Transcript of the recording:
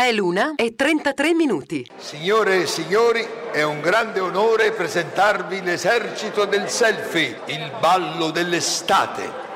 È l'1:33. Signore e signori, è un grande onore presentarvi l'esercito del selfie, il ballo dell'estate.